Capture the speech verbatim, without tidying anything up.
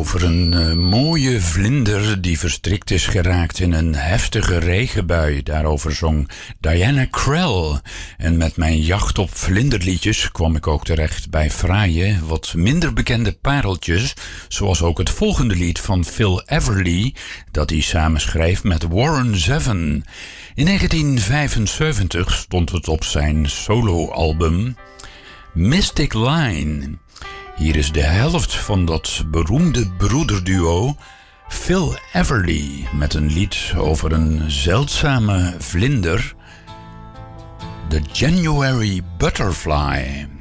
over een uh, mooie vlinder die verstrikt is geraakt in een heftige regenbui. Daarover zong Diana Krall. En met mijn jacht op vlinderliedjes kwam ik ook terecht bij fraaie, wat minder bekende pareltjes, zoals ook het volgende lied van Phil Everly, dat hij samenschreef met Warren Zevon. In negentien vijfenzeventig stond het op zijn soloalbum Mystic Line. Hier is de helft van dat beroemde broederduo Phil Everly met een lied over een zeldzame vlinder, The January Butterfly.